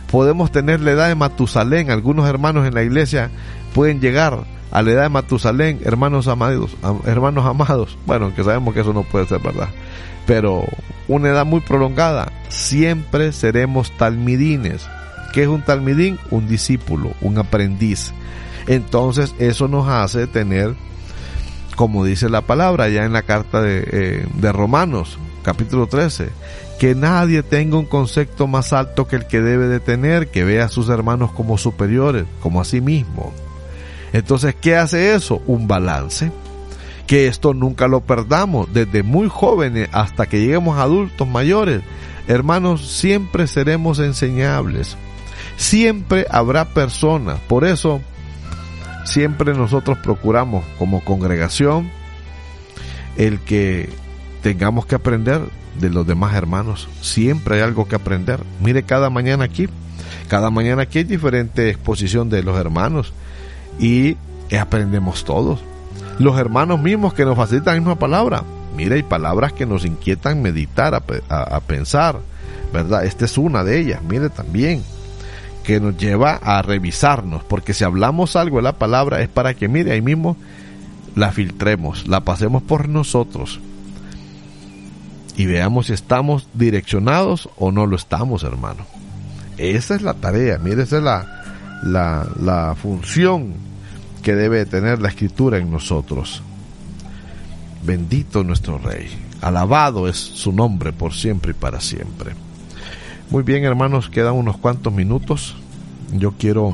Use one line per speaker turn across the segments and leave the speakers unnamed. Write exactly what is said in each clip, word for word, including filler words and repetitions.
podemos tener la edad de Matusalén. Algunos hermanos en la iglesia pueden llegar a la edad de Matusalén, hermanos amados, hermanos amados. Bueno, que sabemos que eso no puede ser verdad, pero una edad muy prolongada. Siempre seremos talmidines. ¿Qué es un talmidín? Un discípulo, un aprendiz. Entonces eso nos hace tener, como dice la palabra ya en la carta de, eh, de Romanos, capítulo trece, que nadie tenga un concepto más alto que el que debe de tener, que vea a sus hermanos como superiores, como a sí mismo. Entonces, ¿qué hace eso? Un balance. Que esto nunca lo perdamos, desde muy jóvenes hasta que lleguemos a adultos mayores. Hermanos, siempre seremos enseñables. Siempre habrá personas. Por eso, siempre nosotros procuramos como congregación el que tengamos que aprender de los demás hermanos. Siempre hay algo que aprender. Mire, cada mañana aquí, cada mañana aquí hay diferente exposición de los hermanos y aprendemos todos. Los hermanos mismos que nos facilitan la misma palabra. Mire, hay palabras que nos inquietan meditar, a, a, a pensar, ¿verdad? Esta es una de ellas. Mire, también que nos lleva a revisarnos, porque si hablamos algo de la palabra es para que, mire, ahí mismo la filtremos, la pasemos por nosotros y veamos si estamos direccionados o no lo estamos, hermano. Esa es la tarea, mire, esa es la, la, la función que debe tener la Escritura en nosotros. Bendito nuestro Rey, alabado es su nombre por siempre y para siempre. Muy bien, hermanos, quedan unos cuantos minutos. Yo quiero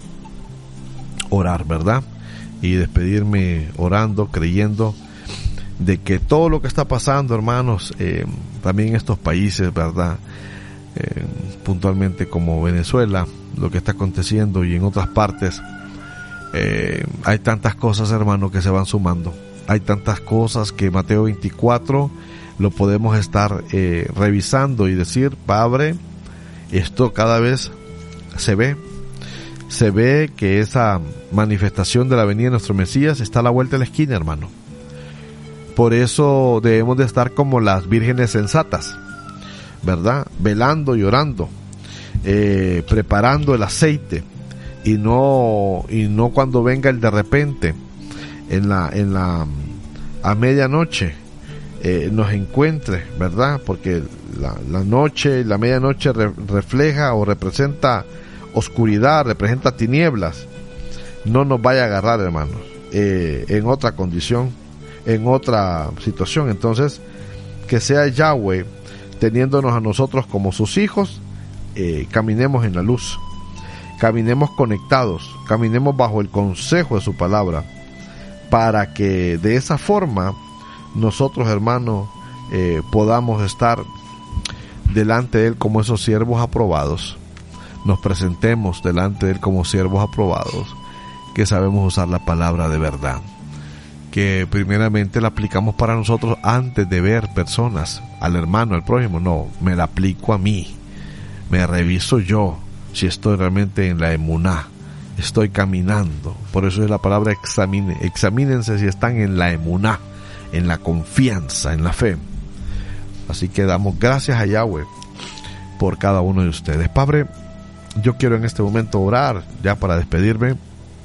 orar, ¿verdad? Y despedirme orando, creyendo de que todo lo que está pasando, hermanos, eh, también en estos países, ¿verdad? Eh, puntualmente como Venezuela, lo que está aconteciendo y en otras partes, eh, hay tantas cosas, hermanos, que se van sumando. Hay tantas cosas que Mateo veinticuatro lo podemos estar eh, revisando y decir, Padre, esto cada vez se ve, se ve que esa manifestación de la venida de nuestro Mesías está a la vuelta de la esquina, hermano. Por eso debemos de estar como las vírgenes sensatas, ¿verdad? Velando y orando, eh, preparando el aceite, y no, y no cuando venga el de repente, en la, en la, a medianoche, eh, nos encuentre, ¿verdad? Porque la, la noche, la medianoche re, refleja o representa oscuridad, representa tinieblas. No nos vaya a agarrar, hermanos, eh, en otra condición, en otra situación. Entonces, que sea Yahweh teniéndonos a nosotros como sus hijos, eh, caminemos en la luz, caminemos conectados, caminemos bajo el consejo de su palabra, para que de esa forma nosotros, hermanos, eh, podamos estar delante de Él como esos siervos aprobados. Nos presentemos delante de Él como siervos aprobados, que sabemos usar la palabra de verdad, que primeramente la aplicamos para nosotros antes de ver personas, al hermano, al prójimo. No, me la aplico a mí, me reviso yo si estoy realmente en la emuná, estoy caminando. Por eso es la palabra examine, examínense si están en la emuná, en la confianza, en la fe. Así que damos gracias a Yahweh por cada uno de ustedes. Padre, yo quiero en este momento orar, ya para despedirme,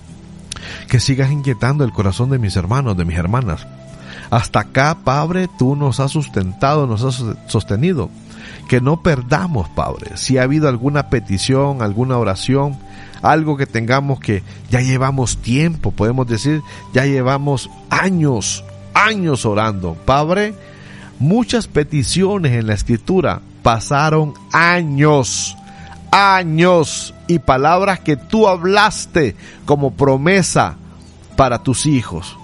que sigas inquietando el corazón de mis hermanos, de mis hermanas. Hasta acá, Padre, tú nos has sustentado, nos has sostenido. Que no perdamos, Padre, si ha habido alguna petición, alguna oración, algo que tengamos que ya llevamos tiempo, podemos decir, ya llevamos años, años orando. Padre, muchas peticiones en la Escritura pasaron años, años, y palabras que tú hablaste como promesa para tus hijos.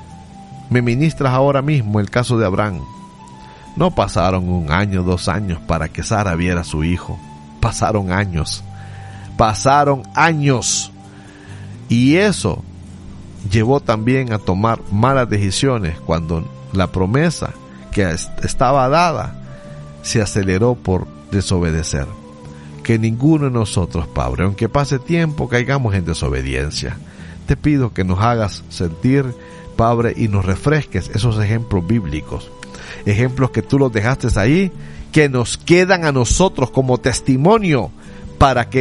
Me ministras ahora mismo el caso de Abraham. No pasaron un año, dos años para que Sara viera a su hijo. Pasaron años. Pasaron años. Y eso llevó también a tomar malas decisiones cuando la promesa que estaba dada se aceleró por desobedecer. Que ninguno de nosotros, Padre, aunque pase tiempo, caigamos en desobediencia. Te pido que nos hagas sentir, Padre, y nos refresques esos ejemplos bíblicos. Ejemplos que tú los dejaste ahí, que nos quedan a nosotros como testimonio para que